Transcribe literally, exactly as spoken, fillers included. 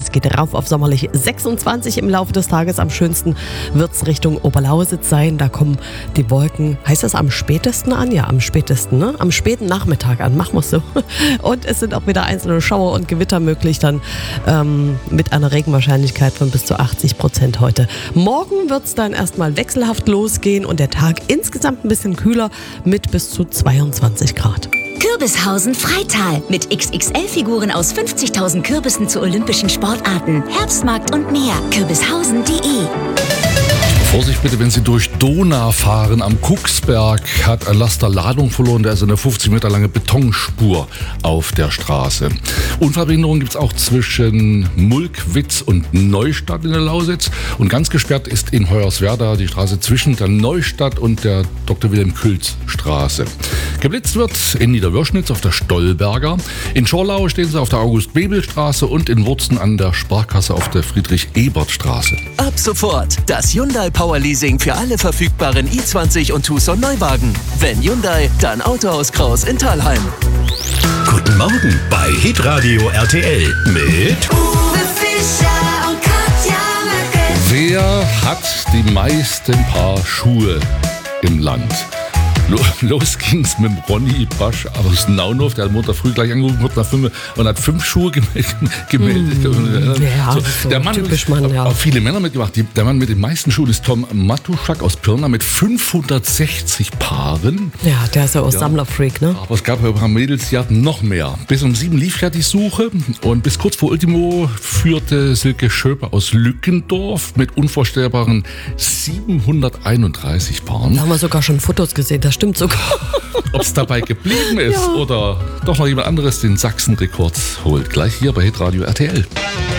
Es geht rauf auf sommerlich sechsundzwanzig im Laufe des Tages. Am schönsten wird es Richtung Oberlausitz sein. Da kommen die Wolken, heißt das am spätesten an? Ja, am spätesten, ne? Am späten Nachmittag an, machen wir es so. Und es sind auch wieder einzelne Schauer und Gewitter möglich, dann ähm, mit einer Regenwahrscheinlichkeit von bis zu achtzig Prozent heute. Morgen wird es dann erstmal wechselhaft losgehen und der Tag insgesamt ein bisschen kühler mit bis zu zweiundzwanzig Grad. Kürbishausen Freital mit X X L-Figuren aus fünfzigtausend Kürbissen zu olympischen Sportarten. Herbstmarkt und mehr. kürbishausen punkt de. Vorsicht bitte, wenn Sie durch Donau fahren. Am Kucksberg hat ein Laster Ladung verloren. Da ist eine fünfzig Meter lange Betonspur auf der Straße. Unfallbehinderung gibt es auch zwischen Mulkwitz und Neustadt in der Lausitz. Und ganz gesperrt ist in Hoyerswerda die Straße zwischen der Neustadt und der Doktor Wilhelm Külz Straße. Geblitzt wird in Niederwürschnitz auf der Stollberger. In Schorlau stehen sie auf der August-Bebel-Straße und in Wurzen an der Sparkasse auf der Friedrich-Ebert-Straße. Ab sofort das Hyundai Power Leasing für alle verfügbaren i zwanzig und Tucson Neuwagen. Wenn Hyundai, dann Autohaus Kraus in Thalheim. Guten Morgen bei Hitradio R T L mit Uwe Fischer und Katja Möcke. Wer hat die meisten Paar Schuhe im Land? Los ging's mit dem Ronny Pasch aus Naunhof, der hat Montag früh gleich angerufen hat nach fünf, und hat fünf Schuhe gemeldet. Mm, ja, so, so der Mann, typisch Mann, ja. Auch viele Männer mitgemacht. Die, der Mann mit den meisten Schuhen ist Tom Matuschak aus Pirna mit fünfhundertsechzig Paaren. Ja, der ist ja auch Ja. Sammlerfreak, ne? Aber es gab ja ein paar Mädels, die hatten noch mehr. Bis um sieben lief ja die Suche und bis kurz vor Ultimo führte Silke Schöper aus Lückendorf mit unvorstellbaren siebenhunderteinunddreißig Paaren. Da haben wir sogar schon Fotos gesehen, das stimmt sogar. Ob es dabei geblieben ist Ja. oder doch noch jemand anderes den Sachsen-Rekord holt. Gleich hier bei Hitradio R T L.